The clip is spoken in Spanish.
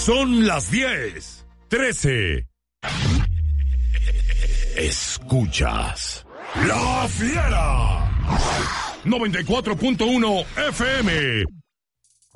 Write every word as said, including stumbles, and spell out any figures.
Son las diez, trece. Escuchas La Fiera. noventa y cuatro punto uno F M.